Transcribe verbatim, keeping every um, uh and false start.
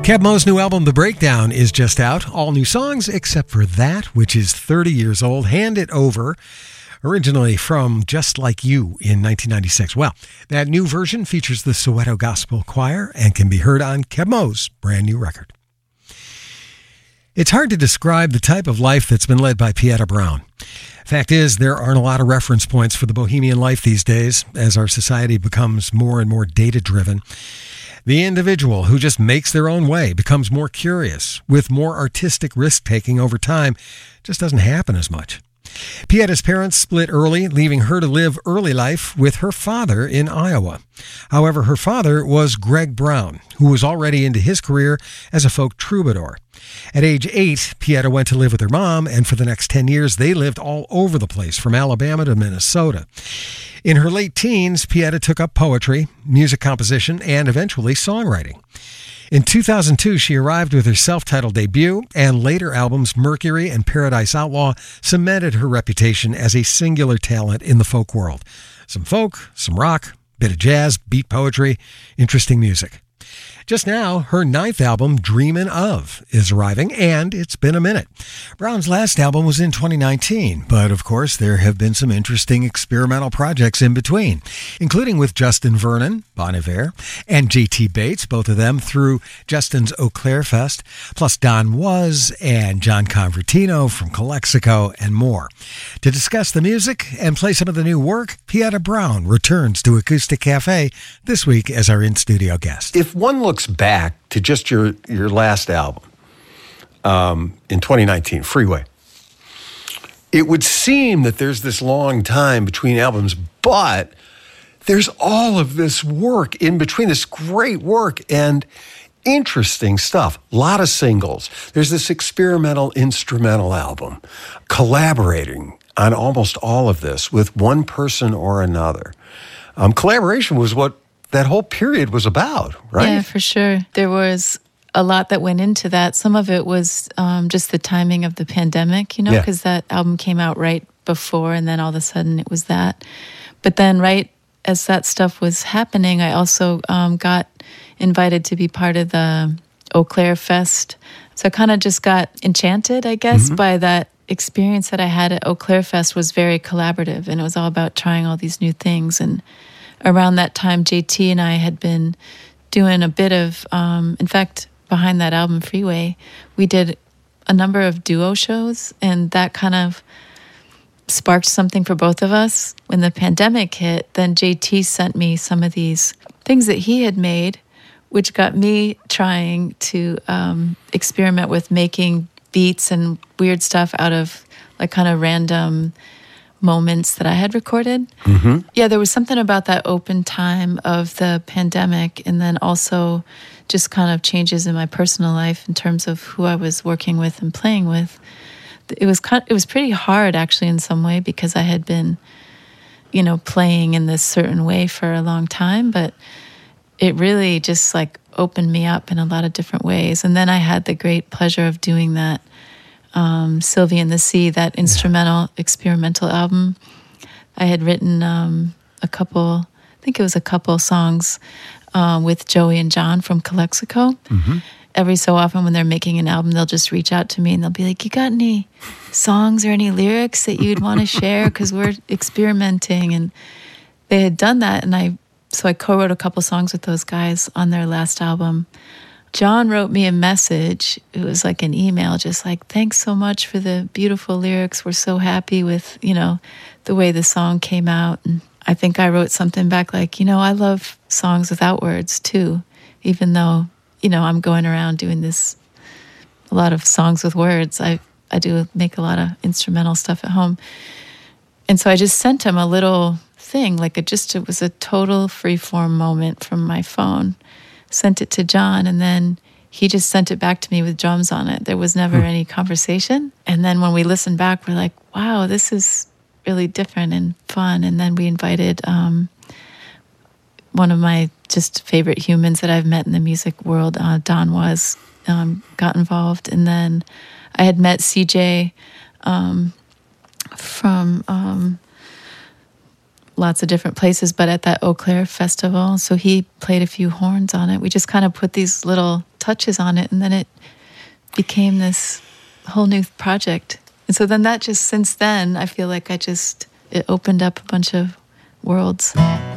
Keb Mo's new album, The Breakdown, is just out. All new songs except for that, which is thirty years old. Hand It Over, originally from Just Like You in nineteen ninety-six. Well, that new version features the Soweto Gospel Choir and can be heard on Keb Mo's brand new record. It's hard to describe the type of life that's been led by Pieta Brown. Fact is, there aren't a lot of reference points for the bohemian life these days as our society becomes more and more data-driven. The individual who just makes their own way becomes more curious, with more artistic risk-taking over time, just doesn't happen as much. Pieta's parents split early, leaving her to live early life with her father in Iowa. However, her father was Greg Brown, who was already into his career as a folk troubadour. At age eight, Pieta went to live with her mom, and for the next ten years, they lived all over the place, from Alabama to Minnesota. In her late teens, Pieta took up poetry, music composition, and eventually songwriting. In two thousand two, she arrived with her self-titled debut, and later albums Mercury and Paradise Outlaw cemented her reputation as a singular talent in the folk world. Some folk, some rock, bit of jazz, beat poetry, interesting music. Just now, her ninth album, Dreamin' Of, is arriving, and it's been a minute. Brown's last album was in twenty nineteen, but of course there have been some interesting experimental projects in between, including with Justin Vernon, Bon Iver, and J T Bates, both of them through Justin's Eau Claire Fest, plus Don Was and John Convertino from Calexico, and more. To discuss the music and play some of the new work, Pieta Brown returns to Acoustic Cafe this week as our in-studio guest. If one looks back to just your, your last album um, in twenty nineteen, Freeway, it would seem that there's this long time between albums, but there's all of this work in between, this great work and interesting stuff. A lot of singles. There's this experimental instrumental album, collaborating on almost all of this with one person or another. Um, collaboration was what that whole period was about, right? Yeah, for sure. There was a lot that went into that. Some of it was um, just the timing of the pandemic, you know, because yeah. that album came out right before, and then all of a sudden it was that. But then right as that stuff was happening, I also um, got invited to be part of the Eau Claire Fest. So I kind of just got enchanted, I guess, mm-hmm. by that experience that I had at Eau Claire Fest. Was very collaborative, and it was all about trying all these new things. And around that time, J T and I had been doing a bit of, um, in fact, behind that album, Freeway, we did a number of duo shows, and that kind of sparked something for both of us. When the pandemic hit, then J T sent me some of these things that he had made, which got me trying to um, experiment with making beats and weird stuff out of like kind of random moments that I had recorded. Mm-hmm. Yeah, there was something about that open time of the pandemic, and then also just kind of changes in my personal life in terms of who I was working with and playing with. It was kind of, it was pretty hard actually in some way, because I had been, you know, playing in this certain way for a long time, but it really just like opened me up in a lot of different ways. And then I had the great pleasure of doing that Um, Sylvie and the Sea, that instrumental yeah. experimental album. I had written um, a couple, I think it was a couple songs uh, with Joey and John from Calexico. Mm-hmm. Every so often when they're making an album, they'll just reach out to me and they'll be like, you got any songs or any lyrics that you'd want to share? Because we're experimenting. And they had done that. And I, so I co-wrote a couple songs with those guys on their last album. John wrote me a message. It was like an email, just like, thanks so much for the beautiful lyrics. We're so happy with, you know, the way the song came out. And I think I wrote something back like, you know, I love songs without words too, even though, you know, I'm going around doing this, a lot of songs with words. I, I do make a lot of instrumental stuff at home. And so I just sent him a little thing, like it just, it was a total freeform moment from my phone. Sent it to John, and then he just sent it back to me with drums on it. There was never any conversation. And then when we listened back, we're like, wow, this is really different and fun. And then we invited um, one of my just favorite humans that I've met in the music world, uh, Don Was, um, got involved. And then I had met C J um, from... Um, lots of different places, but at that Eau Claire festival, so he played a few horns on it. We just kind of put these little touches on it, and then it became this whole new project. And so then that just, since then, I feel like I just, it opened up a bunch of worlds.